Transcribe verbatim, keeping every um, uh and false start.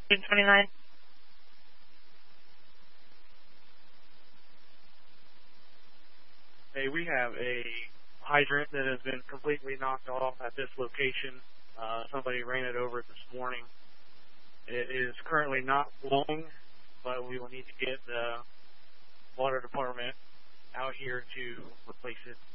twenty-nine. Hey, we have a hydrant that has been completely knocked off at this location. Uh, somebody ran it over this morning. It is currently not flowing, but we will need to get the water department out here to replace it.